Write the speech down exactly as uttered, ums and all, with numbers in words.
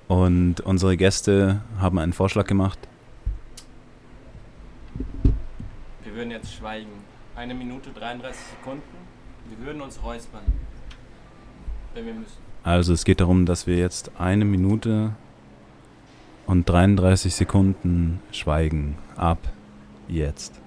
Und unsere Gäste haben einen Vorschlag gemacht. Wir würden jetzt schweigen. Eine Minute dreiunddreißig Sekunden. Wir würden uns räuspern, wenn wir müssen. Also es geht darum, dass wir jetzt eine Minute und dreiunddreißig Sekunden schweigen. Ab jetzt.